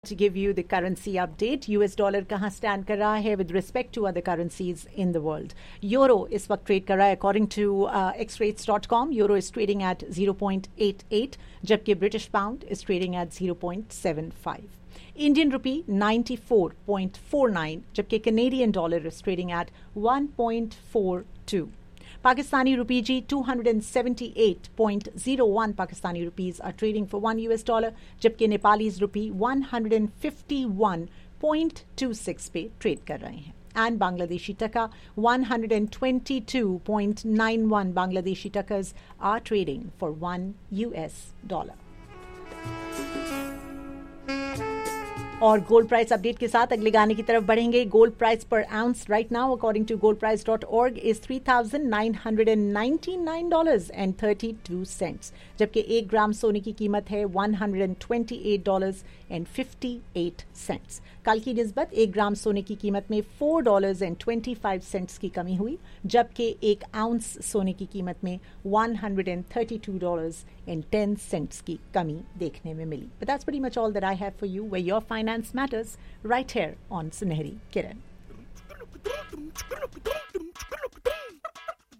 To give you the currency update, US dollar कहाँ stand कर रहा है with respect to other currencies in the world. Euro इस वक्त ट्रेड कर रहा है according to xrates.com. Euro is trading at 0.88, जबकि British pound is trading at 0.75. Indian rupee 94.49, जबकि Canadian dollar is trading at 1.42. Pakistani rupee ji 278.01 Pakistani rupees are trading for $1 US, जबकि Nepalese रुपी 151.26 पे trade कर रहे हैं. एंड बांग्लादेशी टका 122.91 Bangladeshi टकर्स are trading for $1 US. और gold price update के साथ अगले गाने की तरफ बढ़ेंगे. गोल्ड प्राइस पर ounce right now according to goldprice.org is $3,999.32, जबकि 1 ग्राम सोने की कीमत है $128.58. कल की निस्बत 1 ग्राम सोने की कीमत में $4.25 की कमी हुई, जबकि 1 आउंस सोने की कीमत में $132.10 की कमी देखने में मिली. But that's pretty much all that I have for you, where your finance matters, right here on Sunehri Kiran.